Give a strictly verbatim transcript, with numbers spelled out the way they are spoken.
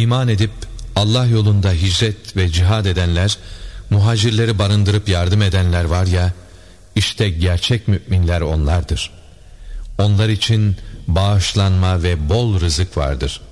İman edip Allah yolunda hicret ve cihad edenler, muhacirleri barındırıp yardım edenler var ya, işte gerçek müminler onlardır. Onlar için bağışlanma ve bol rızık vardır.